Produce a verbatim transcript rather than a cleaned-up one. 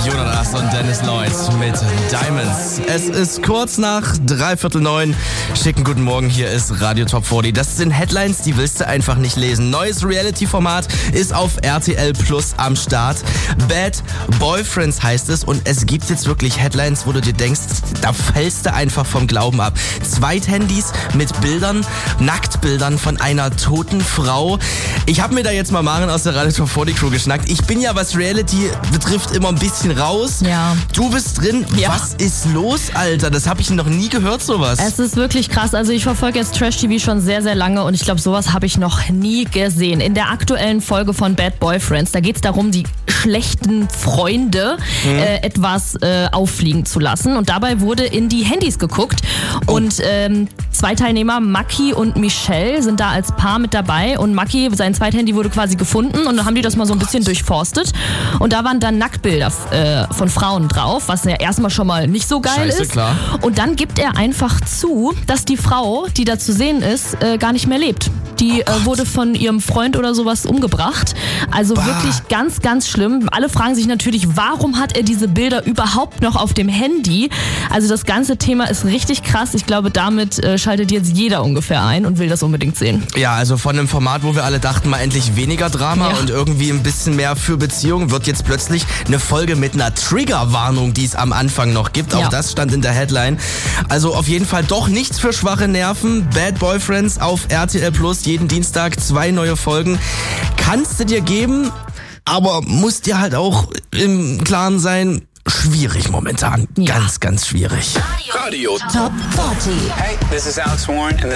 Jonas und Dennis Lloyd mit Diamonds. Es ist kurz nach dreiviertel neun. Schicken guten Morgen, hier ist Radio Top vierzig. Das sind Headlines, die willst du einfach nicht lesen. Neues Reality-Format ist auf R T L Plus am Start. Bad Boyfriends heißt es und es gibt jetzt wirklich Headlines, wo du dir denkst, da fällst du einfach vom Glauben ab. Zweithandys mit Bildern, Nacktbildern von einer toten Frau. Ich habe mir da jetzt mal Maren aus der Radio Top vierzig Crew geschnackt. Ich bin ja, was Reality betrifft, immer ein bisschen raus. Ja. Du bist drin. Ja. Was ist los, Alter? Das habe ich noch nie gehört, sowas. Es ist wirklich krass. Also ich verfolge jetzt Trash-T V schon sehr, sehr lange und ich glaube, sowas habe ich noch nie gesehen. In der aktuellen Folge von Bad Boyfriends, da geht es darum, die schlechten Freunde mhm. äh, etwas äh, auffliegen zu lassen. Und dabei wurde in die Handys geguckt. Oh. Und ähm, zwei Teilnehmer, Maki und Michelle, sind da als Paar mit dabei. Und Maki, sein Zweithandy wurde quasi gefunden und dann haben die das mal so ein bisschen durchforstet. Und da waren dann Nacktbilder äh, von Frauen drauf, was ja erstmal schon mal nicht so geil Scheiße, ist. Klar. Und dann gibt er einfach zu, dass die Frau, die da zu sehen ist, äh, gar nicht mehr lebt. Die oh äh, wurde von ihrem Freund oder sowas umgebracht. Also bah. wirklich ganz, ganz schlimm. Alle fragen sich natürlich, warum hat er diese Bilder überhaupt noch auf dem Handy? Also das ganze Thema ist richtig krass. Ich glaube, damit äh, schaltet jetzt jeder ungefähr ein und will das unbedingt sehen. Ja, also von einem Format, wo wir alle dachten, mal endlich weniger Drama ja. und irgendwie ein bisschen mehr für Beziehungen, wird jetzt plötzlich eine Folge mit einer Triggerwarnung, die es am Anfang noch gibt. Auch ja. das stand in der Headline. Also auf jeden Fall doch nichts für schwache Nerven. Bad Boyfriends auf R T L Plus, jeden Dienstag zwei neue Folgen. Kannst du dir geben, aber musst dir halt auch im Klaren sein, schwierig momentan. Ja. Ganz, ganz schwierig. Radio Top vierzig. Hey, this is Alex Warren.